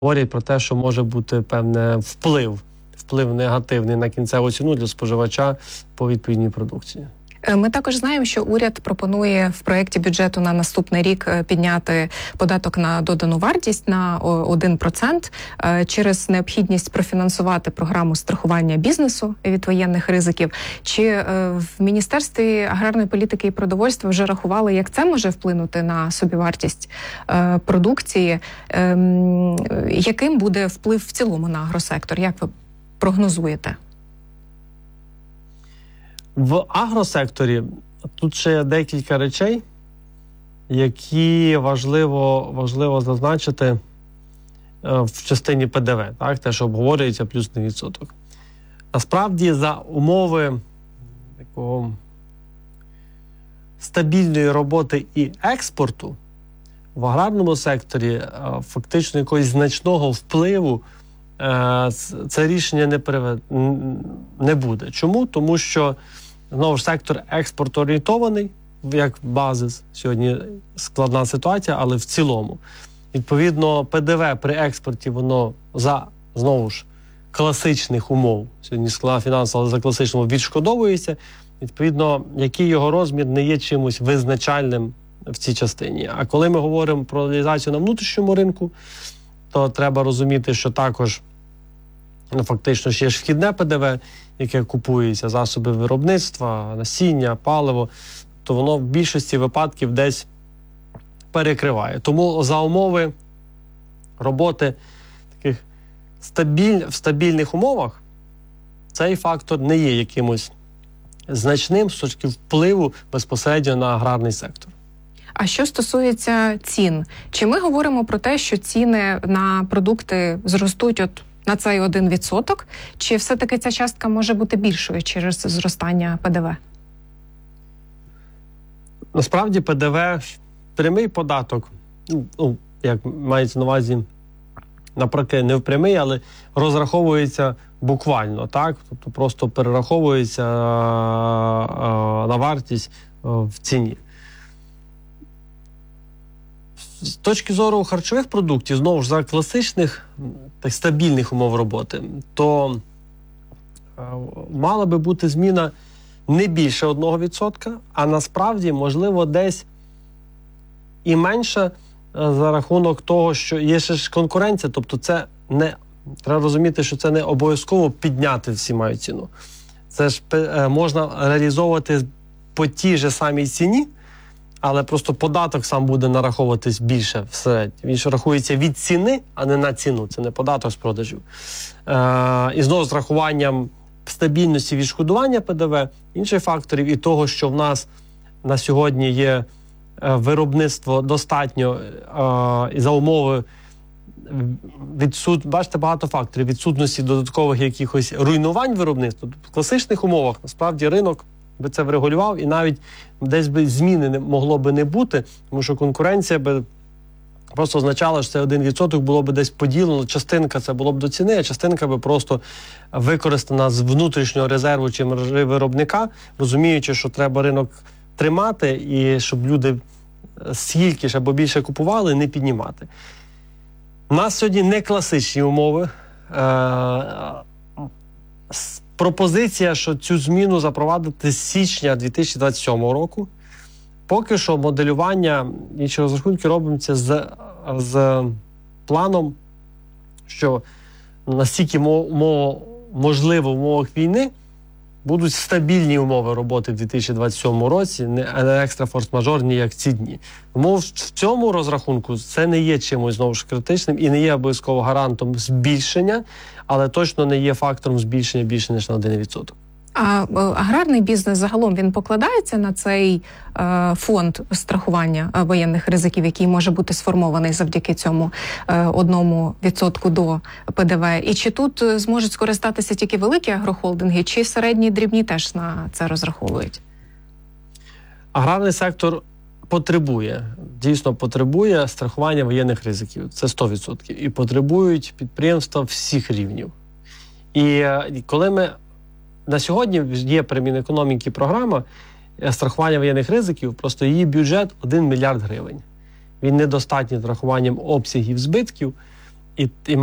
говорять про те, що може бути певний вплив негативний на кінцеву ціну для споживача по відповідній продукції. Ми також знаємо, що уряд пропонує в проєкті бюджету на наступний рік підняти податок на додану вартість на 1% через необхідність профінансувати програму страхування бізнесу від воєнних ризиків. Чи в Міністерстві аграрної політики і продовольства вже рахували, як це може вплинути на собівартість продукції? Яким буде вплив в цілому на агросектор? Як ви прогнозуєте? В агросекторі тут ще декілька речей, які важливо зазначити в частині ПДВ, так, те, що обговорюється, плюсний відсоток. Насправді, за умови такого стабільної роботи і експорту в аграрному секторі фактично якогось значного впливу це рішення не буде. Чому? Тому що, знову ж, сектор експортоорієнтований, як базис, сьогодні складна ситуація, але в цілому. Відповідно, ПДВ при експорті, воно знову ж, класичних умов, сьогодні складна фінансова, але за класичним відшкодовується. Відповідно, який його розмір не є чимось визначальним в цій частині. А коли ми говоримо про реалізацію на внутрішньому ринку, то треба розуміти, що також фактично ще ж вхідне ПДВ, яке купується, засоби виробництва, насіння, паливо, то воно в більшості випадків десь перекриває. Тому за умови роботи таких в стабільних умовах цей фактор не є якимось значним з точки впливу безпосередньо на аграрний сектор. А що стосується цін, чи ми говоримо про те, що ціни на продукти зростуть на цей 1%, чи все-таки ця частка може бути більшою через зростання ПДВ? Насправді ПДВ, прямий податок, як мається на увазі, наприклад, не в прямий, але розраховується буквально, так? Тобто просто перераховується на вартість в ціні. З точки зору харчових продуктів, знову ж, за класичних так, стабільних умов роботи, то мала би бути зміна не більше 1%, а насправді, можливо, десь і менше за рахунок того, що є ще ж конкуренція, тобто це не, треба розуміти, що це не обов'язково підняти всі мають ціну. Це ж можна реалізовувати по тій же самій ціні, але просто податок сам буде нараховуватись більше всередині. Він ж рахується від ціни, а не на ціну. Це не податок з продажів. І знову з рахуванням стабільності відшкодування ПДВ, інших факторів і того, що в нас на сьогодні є виробництво достатньо і за умови бачите, багато факторів відсутності додаткових якихось руйнувань виробництва. В класичних умовах насправді ринок би це врегулював, і навіть десь би зміни могло би не бути, тому що конкуренція би просто означала, що це 1% було б десь поділено, частинка це було б до ціни, а частинка би просто використана з внутрішнього резерву чи мережі виробника, розуміючи, що треба ринок тримати і щоб люди скільки ж або більше купували, не піднімати. У нас сьогодні не класичні умови. Пропозиція, що цю зміну запровадити з січня 2027 року. Поки що моделювання інші розрахунки робиться з планом, що настільки можливо в умовах війни будуть стабільні умови роботи в 2027 році, не екстра форс-мажорні, як ці дні. Тому в цьому розрахунку це не є чимось знову ж критичним і не є обов'язково гарантом збільшення, але точно не є фактором збільшення більше, ніж на 1%. А аграрний бізнес загалом, він покладається на цей фонд страхування воєнних ризиків, який може бути сформований завдяки цьому 1% до ПДВ? І чи тут зможуть скористатися тільки великі агрохолдинги, чи середні і дрібні теж на це розраховують? Аграрний сектор дійсно потребує страхування воєнних ризиків. Це 100%. І потребують підприємства всіх рівнів. І коли ми на сьогодні є при Мінекономіки програма страхування воєнних ризиків, просто її бюджет 1 мільярд гривень. Він недостатній з рахуванням обсягів збитків. і